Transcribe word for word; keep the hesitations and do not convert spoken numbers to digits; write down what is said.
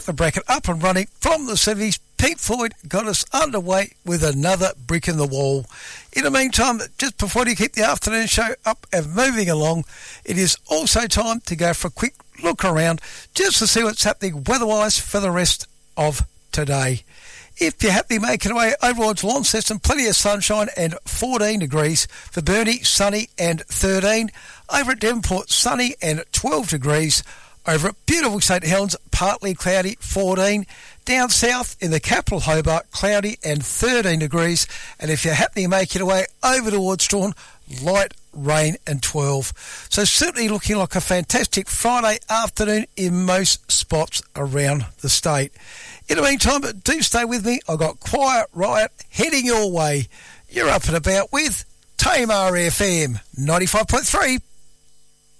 get the bracket up and running from the seventies. Pink Floyd got us underway with another brick in the wall. In the meantime, just before you keep the afternoon show up and moving along, it is also time to go for a quick look around just to see what's happening weather-wise for the rest of today. If you're happy making away over towards Launceston, plenty of sunshine and fourteen degrees. For Burnie, sunny and thirteen. Over at Devonport, sunny and twelve degrees. Over at beautiful St Helens, partly cloudy, fourteen. Down south in the capital Hobart, cloudy and thirteen degrees. And if you're happy making your way over towards Strawn, light rain and twelve. So certainly looking like a fantastic Friday afternoon in most spots around the state. In the meantime, do stay with me. I've got Quiet Riot heading your way. You're up and about with Tamar F M ninety-five point three.